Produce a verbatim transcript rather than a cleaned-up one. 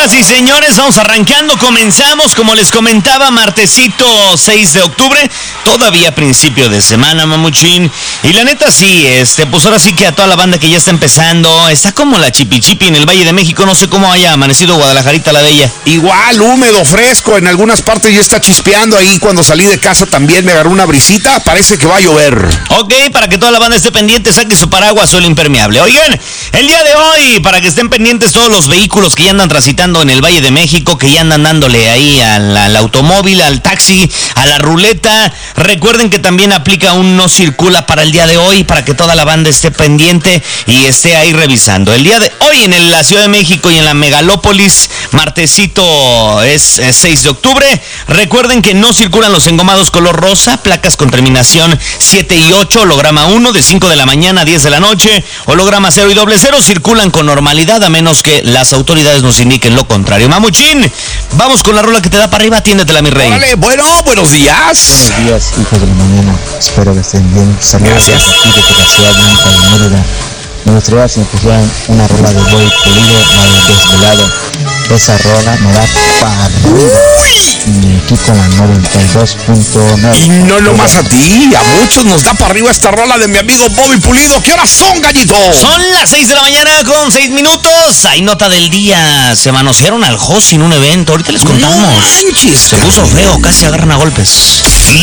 Señoras y señores, vamos arrancando, comenzamos, como les comentaba, martesito seis de octubre, todavía principio de semana, mamuchín. Y la neta sí, este, pues ahora sí que a toda la banda que ya está empezando, está como la chipichipi en el Valle de México, no sé cómo haya amanecido Guadalajarita la Bella. Igual, húmedo, fresco, en algunas partes ya está chispeando ahí. Cuando salí de casa también me agarró una brisita, parece que va a llover. Ok, para que toda la banda esté pendiente, saque su paraguas o el impermeable. Oigan, el día de hoy, para que estén pendientes todos los vehículos que ya andan transitando en el Valle de México, que ya andan dándole ahí al, al automóvil, al taxi, a la ruleta. Recuerden que también aplica un no circula para el día de hoy, para que toda la banda esté pendiente y esté ahí revisando. El día de hoy en la Ciudad de México y en la megalópolis, martesito es, es seis de octubre. Recuerden que no circulan los engomados color rosa, placas con terminación siete y ocho, holograma uno, de cinco de la mañana a diez de la noche, holograma cero y doble cero, circulan con normalidad a menos que las autoridades nos indiquen lo contrario. Mamuchín, vamos con la rola que te da para arriba, atiéndetela, mi rey. Vale, bueno, buenos días. Buenos días, hijos de la mañana, espero que estén bien. Saludos Gracias. aquí desde la ciudad blanca de Mérida. Me gustaría si me pusieran una rola de Bobby Pulido, la de Desvelado. Esa rola me da para arriba. Y aquí con la noventa y dos punto nueve. Y no nomás a ti, a muchos nos da para arriba esta rola de mi amigo Bobby Pulido. ¿Qué horas son, gallito? Son las seis de la mañana con seis minutos. Hay nota del día. Se manosearon al host en un evento. Ahorita les contamos. No manches, Se puso feo, casi agarran a golpes.